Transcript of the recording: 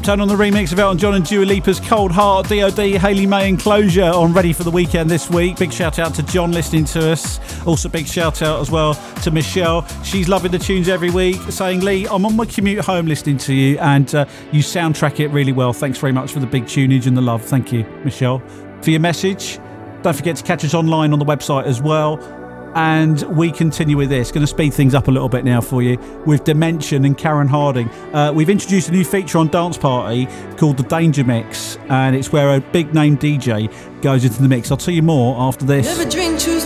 Clapton on the remix of Elton John and Dua Lipa's Cold Heart. D.O.D, Hayley May and Closure on Ready for the Weekend this week. Big shout out to John listening to us. Also big shout out as well to Michelle. She's loving the tunes every week, saying, Lee, I'm on my commute home listening to you and you soundtrack it really well. Thanks very much for the big tunage and the love. Thank you, Michelle, for your message. Don't forget to catch us online on the website as well. And we continue with this. Going to speed things up a little bit now for you with Dimension and Karen Harding. We've introduced a new feature on Dance Party called the Danger Mix, and it's where a big name DJ goes into the mix. I'll tell you more after this.